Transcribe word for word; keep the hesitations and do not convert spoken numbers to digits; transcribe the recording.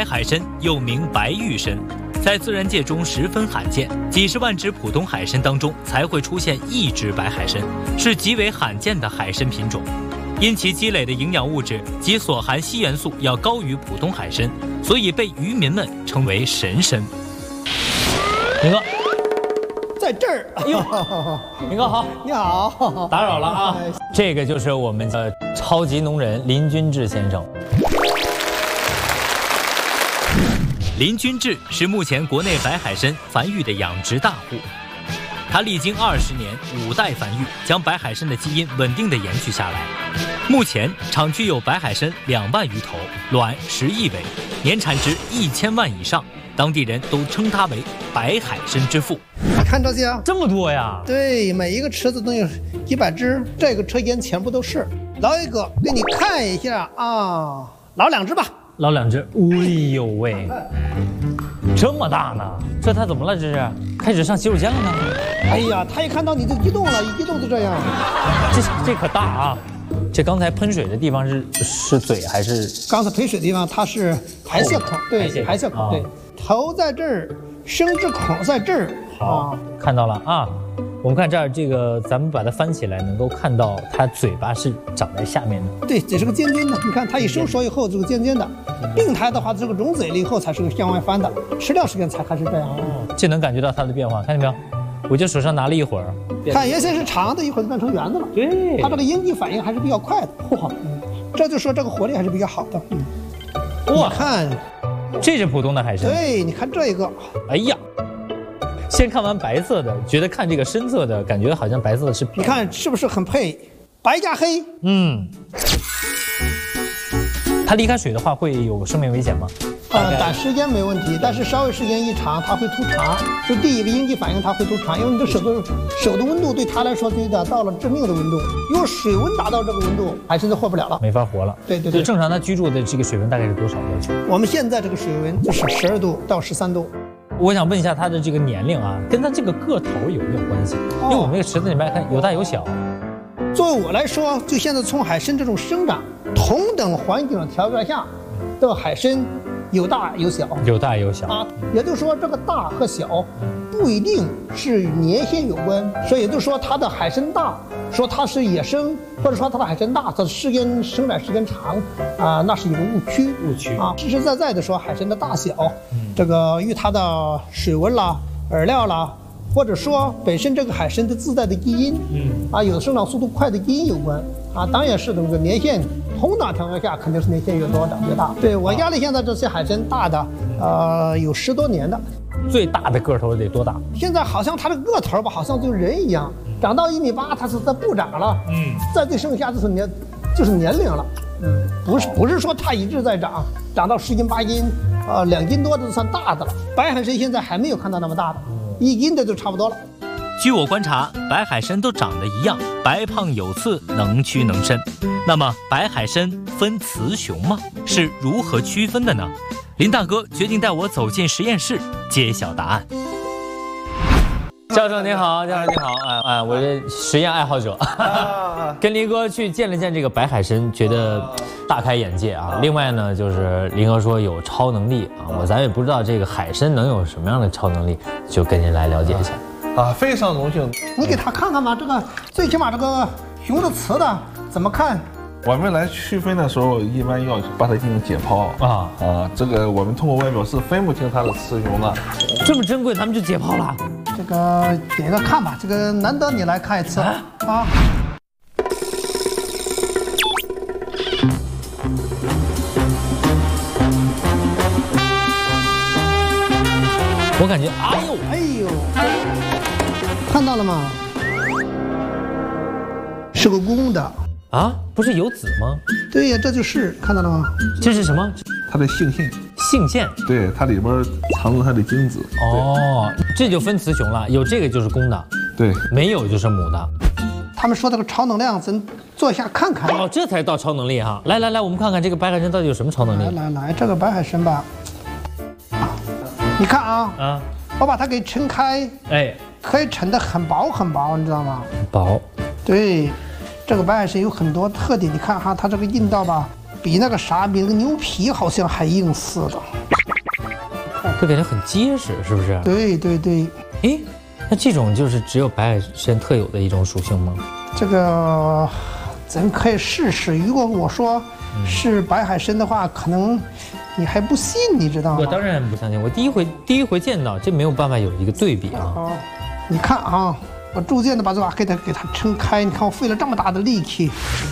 白海参又名白玉参，在自然界中十分罕见，几十万只普通海参当中才会出现一只白海参，是极为罕见的海参品种。因其积累的营养物质及所含硒元素要高于普通海参，所以被渔民们称为神参。明哥， 在这儿。 哎呦，明哥好， 你好， 打扰了啊。这个就是我们的超级农人林君志先生。林君志是目前国内白海参繁育的养殖大户，他历经二十年五代繁育，将白海参的基因稳定地延续下来。目前厂区有白海参两万余头，卵十亿尾，年产值一千万以上，当地人都称它为白海参之父。 看这些， 这么多呀？ 对，每一个池子都有一百只，这个车间全部都是。捞一个给你看一下啊，捞两只吧。 捞两只，哎呦喂，这么大呢？这它怎么了？这是开始上洗手间了呢？ 哎呀，它一看到你就激动了，一激动就这样。 这这可大啊！这刚才喷水的地方是是嘴还是？ 刚才喷水的地方它是排泄孔，对，排泄孔，对，头在这儿，生殖孔在这儿。 好，看到了啊。我们看这儿，这个咱们把它翻起来，能够看到它嘴巴是长在下面的。 对，这是个尖尖的。你看它一收缩以后，这个尖尖的。病态的话，这个融嘴了以后才是个向外翻的，吃掉时间才开始这样。 哦，这能感觉到它的变化，看见没有？我就手上拿了一会儿， 看原先是长的，一会儿就变成圆的了。对，它这个应激反应还是比较快的。嚯，嗯，这就说这个活力还是比较好的。嗯，哇，你看， 这是普通的海参。 对，你看这一个， 哎呀。先看完白色的，觉得看这个深色的，感觉好像白色的是。 你看是不是很配？白加黑。嗯。 它离开水的话会有生命危险吗？ 啊，短时间没问题，但是稍微时间一长，它会突肠。就第一个应激反应，它会突肠，因为你的手的手的温度对它来说就有点到了致命的温度。如果水温达到这个温度，海参就活不了了， 没法活了。 对对对。 正常它居住的这个水温大概是多少度？ 我们现在这个水温就是十二度到十三度。 我想问一下它的这个年龄啊，跟它这个个头有没有关系？因为我们这个池子里面看有大有小。 作为我来说，就现在从海参这种生长同等环境条件下的海参，有大有小， 有大有小啊。也就是说，这个大和小不一定是与年限有关，所以也就是说，它的海参大，说它是野生，或者说它的海参大，它的时间生长时间长，啊、呃，那是一个误区。 误区啊，实实在在的说，海参的大小，嗯、这个与它的水温啦、饵料啦。或者说本身这个海参的自带的基因，嗯，啊，有的生长速度快的基因有关，啊，当然是这个年限，同等条件下肯定是年限越多的越大。对我家里现在这些海参大的，呃，有十多年的。 最大的个头得多大？ 现在好像它的个头吧，好像就人一样，长到一米八，它是在不长了，嗯，再最剩下就是年，就是年龄了，嗯，不是不是说它一直在长，长到十斤八斤，呃，两斤多的就算大的了。白海参现在还没有看到那么大的。一斤的就差不多了。 据我观察，白海参都长得一样，白胖有刺，能屈能伸。那么白海参分雌雄吗？是如何区分的呢？林大哥决定带我走进实验室，揭晓答案。教授您好，教授您好，哎哎，我是实验爱好者，跟林哥去见了见这个白海参，觉得大开眼界啊。另外呢，就是林哥说有超能力啊，我咱也不知道这个海参能有什么样的超能力，就跟您来了解一下。 啊，非常荣幸。 你给他看看吧，这个最起码这个雄的雌的怎么看？ 我们来区分的时候，一般要把它进行解剖啊啊，这个我们通过外表是分不清它的雌雄的。 这么珍贵，咱们就解剖了。 这个点个看吧，这个难得你来看一次啊。啊我感觉，哎呦哎呦，看到了吗？是个公的啊，不是有子吗？ 对呀，这就是看到了吗？ 这是什么？ 它的性腺。 性腺， 对，它里边藏着它的精子。 哦，这就分雌雄了，有这个就是公的， 对， 没有就是母的。 他们说这个超能量，咱坐下看看。 哦，这才到超能力哈！来来来，我们看看这个白海参到底有什么超能力。 来来来，这个白海参吧，你看啊，啊，我把它给抻开，哎，可以抻得很薄很薄，你知道吗？ 薄。 对，这个白海参有很多特点，你看哈，它这个阴道吧， 比那个啥，比那个牛皮好像还硬似的。 这感觉很结实，是不是？ 对对对。 哎，那这种就是只有白海参特有的一种属性吗？ 这个咱可以试试。如果我说是白海参的话，可能你还不信，你知道吗？ 我当然不相信，我第一回第一回见到，这没有办法有一个对比啊。 啊，你看啊，我逐渐的把这把给它给它撑开，你看我费了这么大的力气，